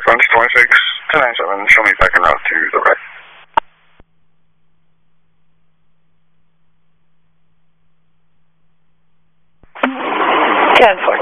Fronts 26, 297, show me back en route to the right. 10-4.